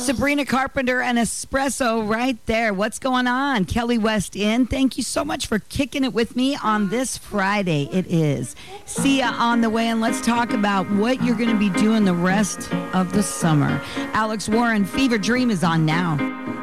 Sabrina Carpenter and Espresso right there. What's going on? Kelly West in. Thank you so much for kicking it with me on this Friday. It is. See ya on the way, and let's talk about what you're going to be doing the rest of the summer. Alex Warren, Fever Dream is on now.